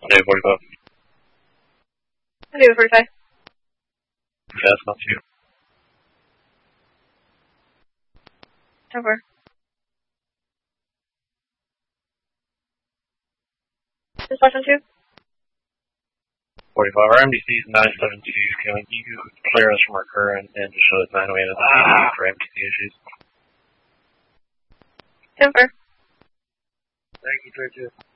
Day 45. Day 45. That's not you. Over. Just less than 2. 45. Our MDC is 972. Can you clear us from our current and just show us 908 for MDC issues? Over. Thank you, Richard.